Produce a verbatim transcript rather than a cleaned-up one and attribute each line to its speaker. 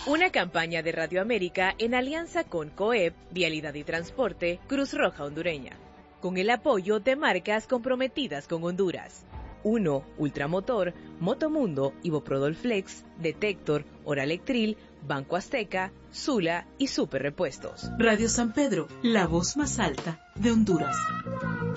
Speaker 1: Una campaña de Radio América en alianza con COEP, Vialidad y Transporte, Cruz Roja Hondureña, con el apoyo de marcas comprometidas con Honduras. uno. Ultramotor, Motomundo, Iboprodol Flex, Detector, Oralectril, Banco Azteca, Sula y Super Repuestos.
Speaker 2: Radio San Pedro, la voz más alta de Honduras.